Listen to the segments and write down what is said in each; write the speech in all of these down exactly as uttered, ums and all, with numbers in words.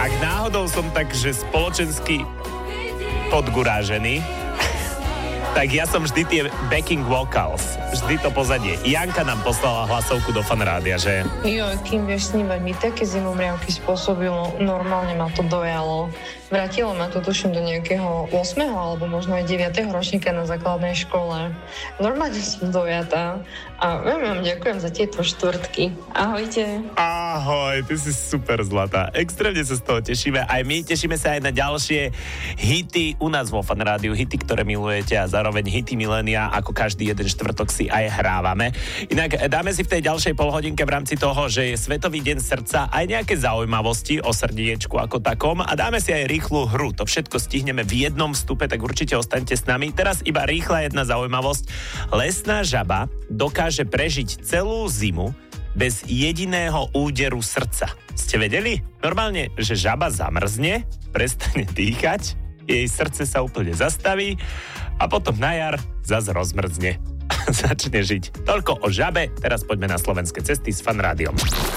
ak náhodou som tak, že spoločensky podgurážený, tak ja som vždy tie backing vocals, vždy to pozadie. Janka nám poslala hlasovku do Fanrádia, že... Jo, kým vieš snívať, mi také zimomriavky spôsobilo, normálne ma to dojalo. Vrátilo ma to, tuším, do nejakého ôsmeho alebo možno aj deviateho ročníka na základnej škole. Normálne som dojatá a veľmi vám ďakujem za tieto štvrtky. Ahojte. Ahoj, ty si super zlatá. Extrémne sa z toho tešíme. Aj my tešíme sa aj na ďalšie hity u nás vo Fanrádiu. Hity, ktoré milujete a zároveň hity milénia, ako každý jeden štvrtok si aj hrávame. Inak dáme si v tej ďalšej polhodinke v rámci toho, že je Svetový deň srdca, aj nejaké zaujímavosti o srdiečku ako takom a dáme si aj rýchlu hru. To všetko stihneme v jednom vstupe, tak určite ostaňte s nami. Teraz iba rýchla jedna zaujímavosť. Lesná žaba dokáže prežiť celú zimu bez jediného úderu srdca. Ste vedeli? Normálne, že žaba zamrzne, prestane dýchať, jej srdce sa úplne zastaví a potom na jar zase rozmrzne a začne žiť. Toľko o žabe, teraz poďme na slovenské cesty s Fanrádiom.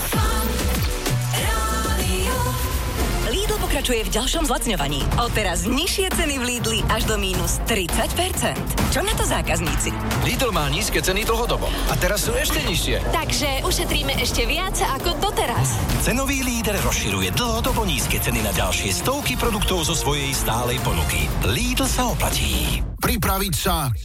Lidl pokračuje v ďalšom zlacňovaní. Odteraz nižšie ceny v Lidli až do mínus tridsať percent. Čo na to zákazníci? Lidl má nízke ceny dlhodobo a teraz sú ešte nižšie. Takže ušetríme ešte viac ako doteraz. Cenový líder rozširuje dlhodobo nízke ceny na ďalšie stovky produktov zo svojej stálej ponuky. Lidl sa oplatí. Pripraviť sa